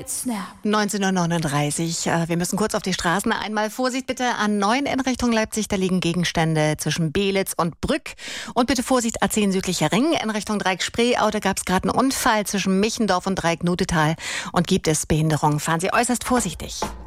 Late Snap. 19:39 Uhr. Wir müssen kurz auf die Straßen. Einmal Vorsicht bitte an 9 in Richtung Leipzig. Da liegen Gegenstände zwischen Beelitz und Brück. Und bitte Vorsicht A10 südlicher Ring in Richtung Dreieck-Spreeau. Da gab es gerade einen Unfall zwischen Michendorf und Dreieck-Nutetal. Und gibt es Behinderungen. Fahren Sie äußerst vorsichtig.